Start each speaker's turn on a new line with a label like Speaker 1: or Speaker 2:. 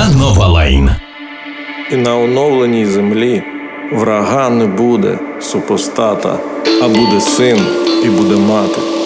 Speaker 1: на Новалайн.
Speaker 2: І на оновленій землі врага не буде супостата, а буде син і буде мати.